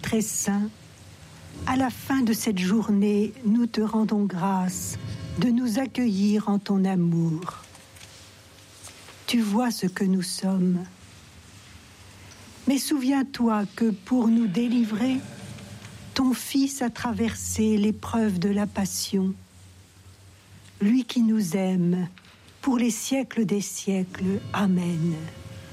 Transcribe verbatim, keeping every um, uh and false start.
très saint, à la fin de cette journée, nous te rendons grâce de nous accueillir en ton amour. Tu vois ce que nous sommes. Mais souviens-toi que pour nous délivrer, ton Fils a traversé l'épreuve de la passion. Lui qui nous aime pour les siècles des siècles. Amen.